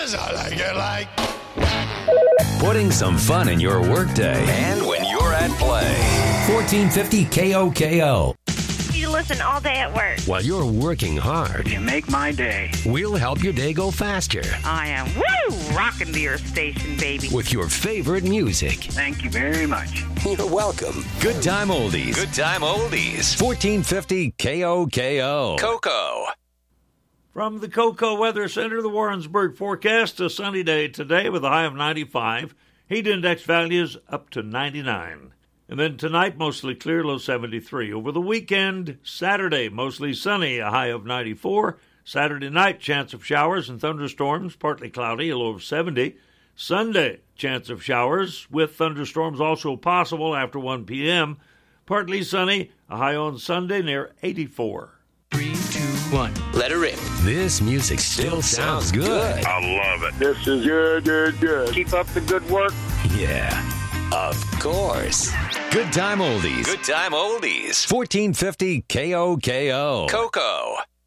Yes, I like it like. Putting some fun in your workday and when you're at play. 1450 KOKO. You listen all day at work. While you're working hard, You make my day. we'll help your day go faster I am rocking to your station, baby. with your favorite music. Thank you very much. You're welcome. Good Time Oldies. Good Time Oldies. 1450 KOKO. Coco. From the Cocoa Weather Center, the Warrensburg forecast, a sunny day today with a high of 95. Heat index values up to 99. And then tonight, mostly clear, low 73. Over the weekend, Saturday, mostly sunny, a high of 94. Saturday night, chance of showers and thunderstorms, partly cloudy, a low of 70. Sunday, chance of showers with thunderstorms also possible after 1 p.m. Partly sunny, a high on Sunday near 84. 3, 2, 1. Let her rip. This music still sounds good. I love it. This is good. Keep up the good work. Yeah, of course. Good Time Oldies. Good Time Oldies. 1450 KOKO. Coco.